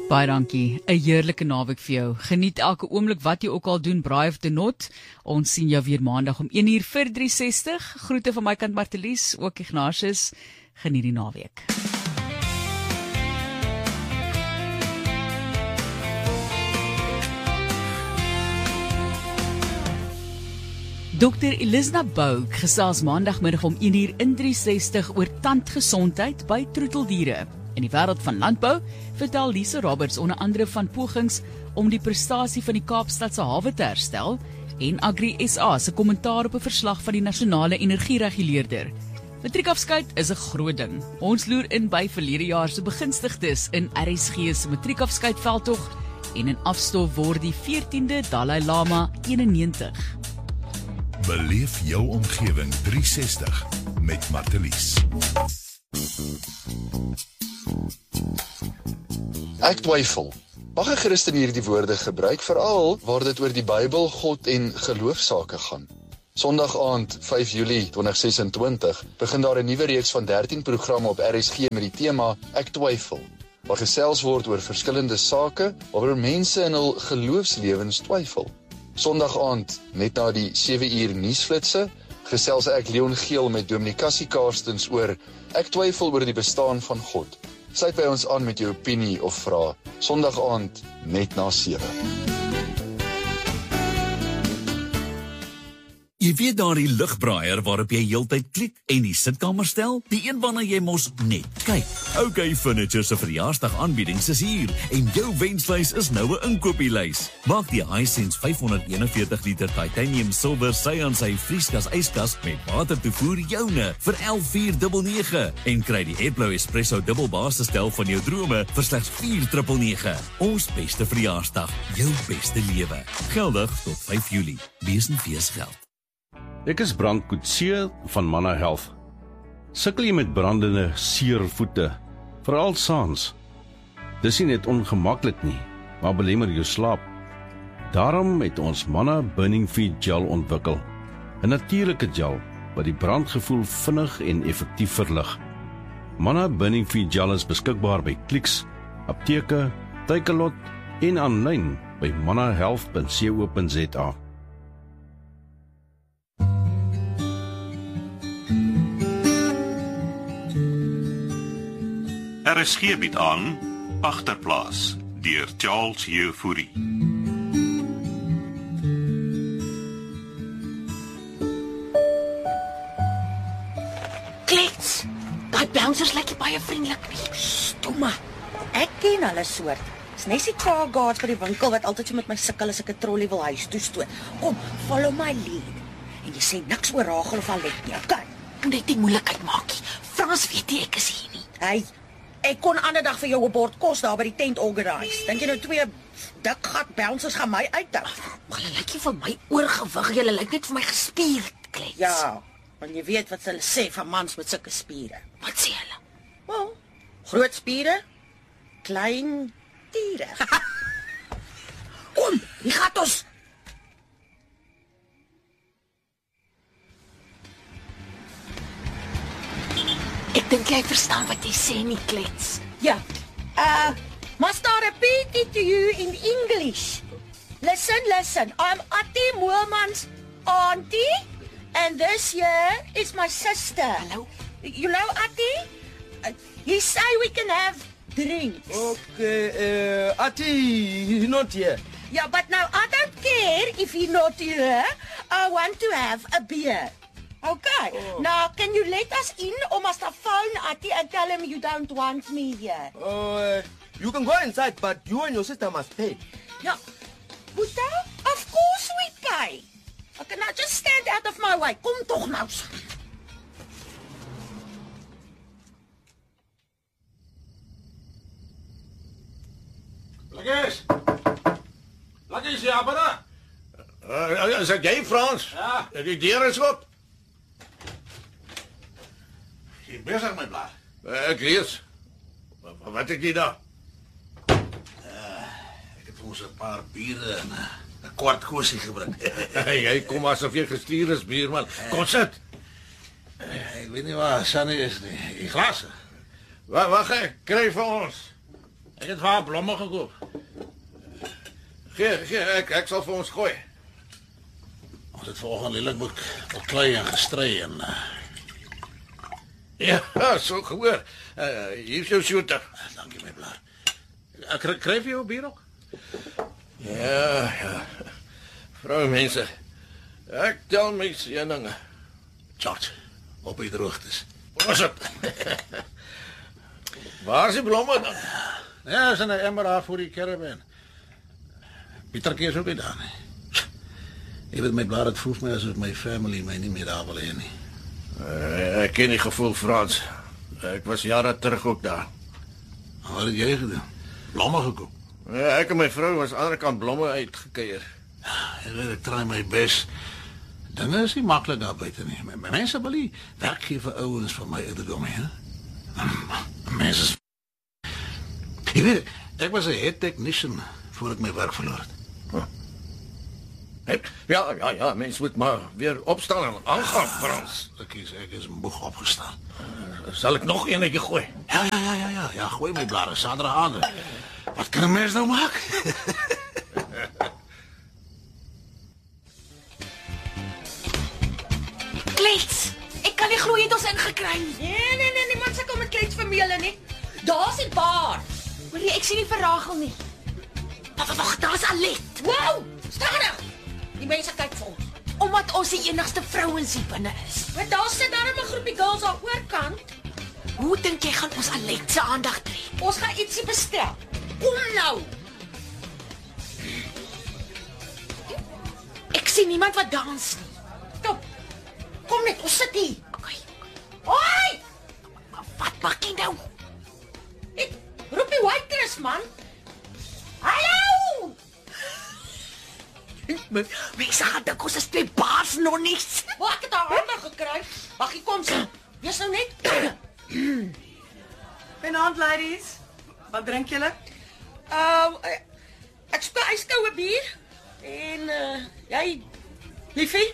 Baie dankie, 'n heerlike naweek vir jou. Geniet elke oomblik wat jy ook al doen, braai of te not. Ons sien jou weer maandag om 1:00 vir 360. Groete van my kant Martelies, ook Ignatius. Geniet die naweek. Dr. Elisna Bouk gesels maandagmiddag om 1:00 in 360 oor tandgesondheid by troeteldiere. In die wêreld van landbou vertel Lisa Roberts onder andere van pogings om die prestasie van die Kaapstadse hawe te herstel en Agri SA se kommentaar op 'n verslag van die nasionale energiereguleerder. Matriekafskeid is 'n groot ding. Ons loer in by verlede jaar se begunstigdes in RSG se matriekafskeidveldtog en in afstof word die 14de Dalai Lama 91. Beleef jou omgewing 360 met Martelies. Ek twyfel. Mag 'n Christen hierdie woorde gebruik, veral waar dit oor die Bybel, God en geloofsake gaan. Sondag aand, 5 Julie 2026, begin daar 'n nuwe reeks van 13 programme op RSG met die tema Ek twyfel, waar gesels word oor verskillende sake waaroor mense in hul geloofslewens twyfel. Sondag aand, net na die 7 uur nuusflitse, gesels ek Leon Geel met Dominee Cassie Karstens oor Ek twyfel oor die bestaan van God. Sluit by ons aan met jou opinie of vrae. Sondag aand, net na 7. Jy weet daardie ligbraaier waarop jy heeltyd klik en die sitkamer stel? Die een waarna jy mos net kyk. OK Furniture se verjaarsdagaanbiedings is hier en jou wenslys is nou 'n inkopieslys. Maak die Hisense 541 liter titanium silver sy vrieskas yskas met watertoevoer joune vir 11,499 en kry die Airblou Espresso dubbelbasisstel van jou drome vir slegs 4,999. Ons beste verjaarsdag, jou beste lewe. Geldig tot 5 Julie. Wees en fees geld. Ek is Brand Coetzee van Manna Health. Sukkel jy met brandende, seer voete, veral saans? Dis nie net ongemaklik nie, maar belemmer jou slaap. Daarom het ons Manna Burning Feet Gel ontwikkel. 'n natuurlike gel wat die brandgevoel vinnig en effektief verlig. Manna Burning Feet Gel is beskikbaar by Clicks, apteke, Takealot en aanlyn by mannahealth.co.za. RSG bied aan Agterplaas deur Charles Jefouri. Klets, daai bouncers lyk baie vriendelik nie. Stomme. Ek ken hulle soort. Dis net die car guards by die winkel wat altyd so met my sukkel as ek 'n trolley wil huis toe stoot. Kom, follow my lead. En jy sê niks oor Rachel of Alet nie, okay? Moet net nie moeilikheid maak nie. Frans weet nie ek is hier nie. Hey, ek kon ander dag vir jou 'n bord kos daar by die tent organise. Dink jy nou 2 dik gat bouncers gaan my uithou? Maar hulle lyk nie vir my oorgewig, julle lyk net vir my gespierd, Klets. Ja, want jy weet wat hulle sê van mans met sulke spiere. Wat sê hulle? Wel, groot spiere, klein diere. Kom, hier gaan ons. Ek dink jy verstaan wat jy sê nie, Klets. Ja. Must I repeat it to you in English? Listen. I'm Attie Moelman's auntie, and this here is my sister. Hello. You know, Attie? He say we can have drinks. Okay, Attie, he's not here. Yeah, but now I don't care if he's not here. I want to have a beer. Okay. Oh. Now, can you let us in, or must I phone Attie and tell him you don't want me here? You can go inside, but you and your sister must pay. Yeah. Boeta, of course we pay. I cannot just stand out of my way. Kom toch nou. Lekker is ja, maar. Is dit jy, Frans? Ja. Die deur is oop. Jy besig met blaas? Ek lees. Wat ek jy daar? Ek het ons 'n paar biere en 'n kwart kosie gebring. Jy kom asof jy gestuur is, buurman. Kom sit. Ek weet nie waar Sannie is nie. Die glase. Wag, kry vir ons. Ek het vir haar blomme gekoop. Gee, ek sal vir ons gooi. Ons het vanoggend lelik moet beklei en gestry en ja, so gehoor. Hier is jou shooter. Dankie my blaar. Ek kry vir jou bier ook? Ja. Vroumense. Ek tel my seëninge. George, op die droogtes. Wat is dit? Waar is die blomme dan? Ja, is in 'n emmer daar voor die caravan. Pieter keer so gedaan. Ek weet my blaar, het voel my asof my family my nie meer daar wil hê nie. Ek ken die gevoel, Frans. Ek was jare terug ook daar. Wat het jy gedoen? Blomme gekoop? Ja, ek en my vrou was aan die ander kant blomme uitgekeier. Ja, ek try my bes. Dinge is nie maklik daar buite nie. Mense wil nie werk gee vir ouens van my ouderdom, hè? Mense. Jy weet, ek was 'n head technician voor ek my werk verloor het. Ja, mens moet maar weer opstaan en aangaan, Frans. Ek is moeg opgestaan. Sal ek nog enetjie gooi? Ja, gooi my blare, Saterdagoggend. Wat kan 'n mens nou maak? Klets! Ek kan nie glo jy het ons ingekry nie. Nee, niemand se kom met klets vir meele nie. Daar's die bar. Hoorie, ek sien nie vir Rachel nie. Wag, daar's Alet. Wow, stadig. Die mense kyk vir ons. Omdat ons die enigste vrouens hier binne is. Maar daar sit darem 'n groepie girls aan oorkant. Hoe dink jy gaan ons Alet se aandag trek? Ons gaan ietsie bestel. Kom nou. Ek sien niemand wat dans nie. Stop. Kom net, ons sit hier. Okay. Hoi! Wat maak jy nou? Ek roep die waitress, man. Hallo! Mense gaan dink ons is twee baas nonnies. Wag, ek het haar aandag gekry. Wag, hier kom sy. Wees nou net. Goeienaand, ladies. Wat drink julle? Ek soek 'n yskoue bier. En jy, liefie?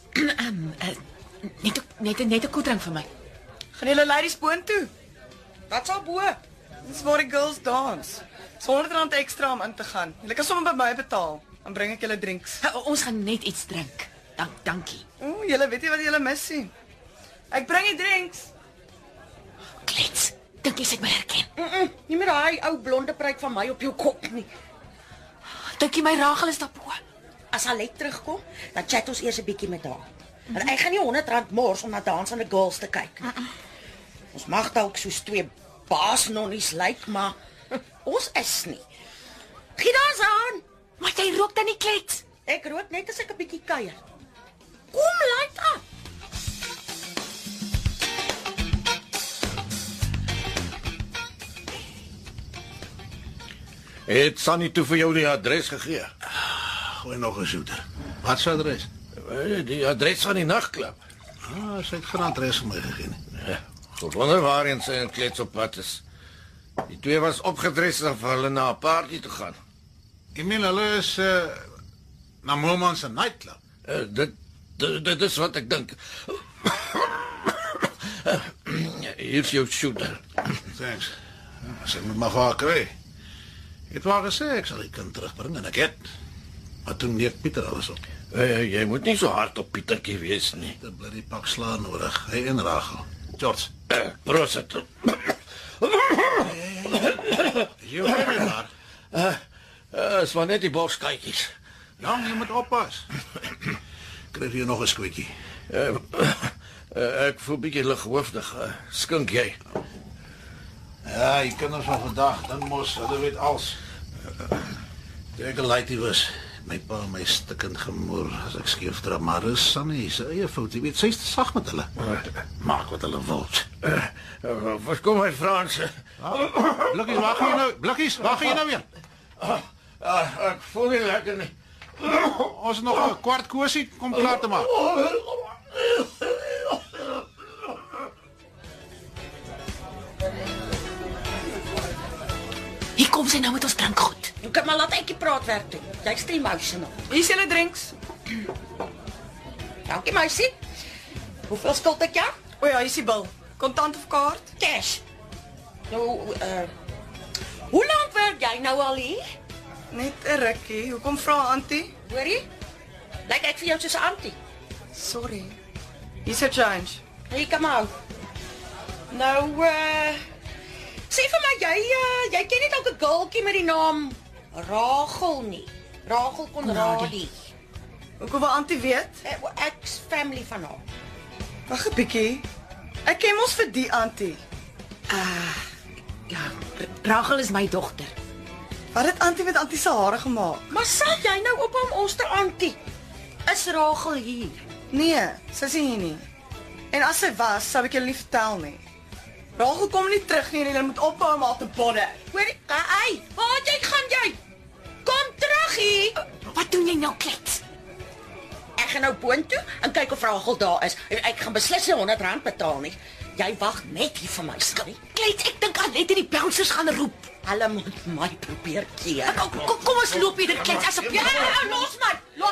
Net 'n koeldrank vir my. Gaan julle ladies boontoe? Wat's al bo? Dis waar die girls dans. R100 ekstra om in te gaan. Julle kan sommer by my betaal. Dan bring ek julle drinks. Ons gaan net iets drink. Dankie. Julle weet nie wat julle mis nie. Ek bring die drinks. Klets, dink jy sy het my herken? Nie meer daai ou blonde pruik van my op jou kop nie. Dink jy my Rachel is daarbo? As Alet terugkom, dan chat ons eers 'n bietjie met haar. En ek gaan nie R100 mors om na dansende girls te kyk. Ons mag dalk soos twee baasnonnies lyk, maar ons is nie. Gee dans aan. Maar jy rook dan nie, Klets? Ek rook net as ek 'n bietjie kuier. Kom, light up. Het Sunny toe vir jou die adres gegee? Gooi nog 'n shooter. Wat se adres? Die adres van die nagklub. Sy het geen adres vir my gegee nie. Ja, ek wonder waarheen sy en Klets op pad is. Die twee was opgedres of hulle na 'n party toe gaan. Ek meen hulle is na Moelman se nightclub. Dit is wat ek dink. Hier is jou shooter. Thanks. Sy moet maar vaar kry. Het waar gesê ek sal die kind terugbring en ek het. Maar toen neek Pieter alles op. Jy moet nie so hard op Pietertjie wees nie. Dit bly die pak slaan nodig. Hy en Rachel. George. Prosit. Jy hoor my maar. Is maar net die borskykies. Ja, jy moet oppas. Kry jy nog 'n skwetjie? Ek voel bietjie lighoofdig. Skink jy? Ja, die kinders van vandag, dan mos, hulle weet alles. Toe ek 'n laaitjie was, my pa my stikkend gemoer as ek skeef trap, maar dis Sunny se eie fout. Jy weet, sy is te sag met hulle. Maak wat hulle wil. Wat kom my Frans? Blikkies, waar gaan jy nou? Blikkies, waar gaan jy nou weer? Ek voel nie lekker nie. Ons nog 'n kwart kosie, kom klaar te maak. Hier kom sy nou met ons drinkgoed. Ek maar laat ekie praat werk toe. Jy's te emotional. Hier is julle drinks. Dankie meisie. Hoeveel skuld ek jou? O ja, hier is die bil. Kontant of kaart? Cash. Nou, hoe lank jy nou al hier? Net 'n rukkie. Hoekom vra auntie? Hoorie? Lyk ek vir jou soos 'n auntie? Sorry. Hier's 'n change. Hier kom aan. Nou, sê vir my jy ken nie dalk 'n girltjie met die naam Rachel nie. Rachel Conradie. Hoekom wil auntie weet? Ek's family van haar. Wag 'n bietjie. Ek ken mos vir die auntie. Ja, Rachel is my dogter. Wat het auntie met auntie se hare gemaak? Maar sal jy nou op hom ons te auntie? Is Rachel hier? Nee, sy is hier nie. En as sy was, sou ek julle nie vertel nie. Rachel kom nie terug nie en julle moet ophou om haar te bodder. Hoorie, hey, waar gaan jy? Kom terug hier. Wat doen jy nou, klets? Ek gaan nou boontoe en kyk of Rachel daar is. Ek gaan beslis nie R100 betaal nie. Jy wag net hier vir my, skat. Klets, ek dink Alet en die bouncers gaan roep. Hulle moet my probeer keer. Kom ons loop hier, klets, asseblief. Ja, los my.